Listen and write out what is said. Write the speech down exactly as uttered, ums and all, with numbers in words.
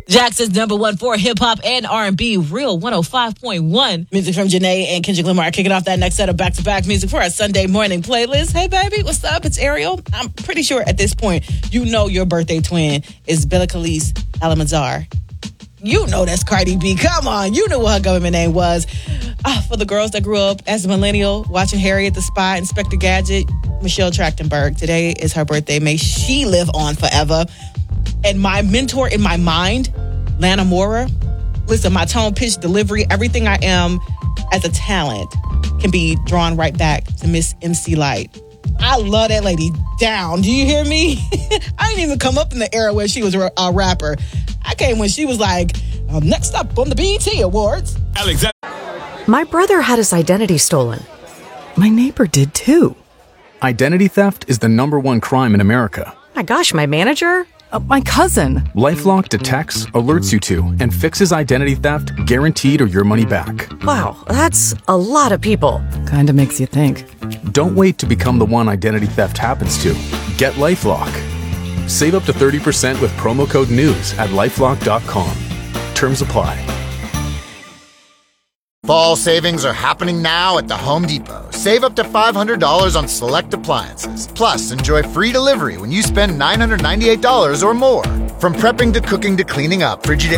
Jackson's number one for hip-hop and R and B, Real one oh five point one. Music from Janae and Kendrick Lamar kicking off that next set of back-to-back music for our Sunday morning playlist. Hey, baby, what's up? It's Ariel. I'm pretty sure at this point you know your birthday twin is Bella Khalees Alamazar. You know that's Cardi B. Come on. You knew what her government name was. Ah, for the girls that grew up as a millennial watching Harriet the Spy, Inspector Gadget, Michelle Trachtenberg. Today is her birthday. May she live on forever. And my mentor in my mind, Lana Mora, listen, my tone, pitch, delivery, everything I am as a talent can be drawn right back to Miss M C Light. I love that lady down. Do you hear me? I didn't even come up in the era where she was a rapper. I came when she was like, um, next up on the B E T Awards. Alexander. My brother had his identity stolen. My neighbor did too. Identity theft is the number one crime in America. My gosh, my manager? Uh, my cousin. LifeLock detects, alerts you to, and fixes identity theft guaranteed or your money back. Wow, that's a lot of people. Kinda makes you think. Don't wait to become the one identity theft happens to. Get LifeLock. Save up to thirty percent with promo code NEWS at lifelock dot com. Terms apply. Fall savings are happening now at the Home Depot. Save up to five hundred dollars on select appliances. Plus, enjoy free delivery when you spend nine hundred ninety-eight dollars or more. From prepping to cooking to cleaning up, Frigidaire